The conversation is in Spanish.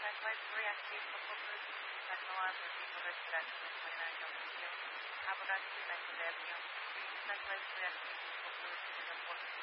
Likewise, reactive focus continuar ritmo respiratorio sanguíneo función, abordación epidemia. Likewise, reactive focus support